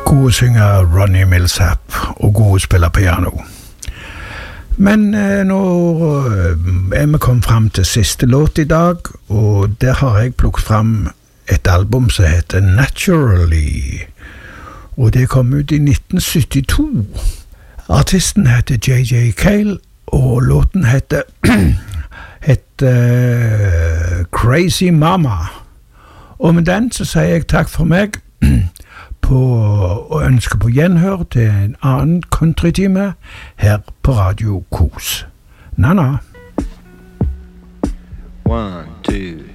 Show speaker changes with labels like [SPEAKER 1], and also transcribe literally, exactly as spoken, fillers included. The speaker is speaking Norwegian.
[SPEAKER 1] gode synger Ronnie Milsap og gode spiller piano. Men eh, nå er vi kommet frem til siste låt i dag, og der har jeg plukket frem et album som heter Naturally, og det kom ut i nitten syttito. Artisten heter J J Cale, og låten heter, heter Crazy Mama. Og med den så sier jeg takk for meg på, og ønsker på gjenhør til en annen countrytime her på Radio Kos. Na-na.
[SPEAKER 2] One, two,